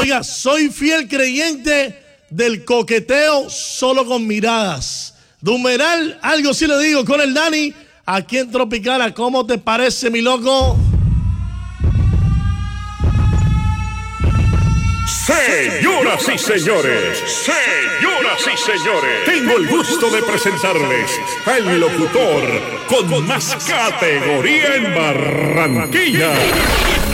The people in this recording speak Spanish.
Oiga, soy fiel creyente del coqueteo solo con miradas. Numeral, algo sí le digo con el Dani, aquí en Tropicana. ¿Cómo te parece, mi loco? Señoras y señores, tengo el gusto de presentarles al locutor con más categoría en Barranquilla,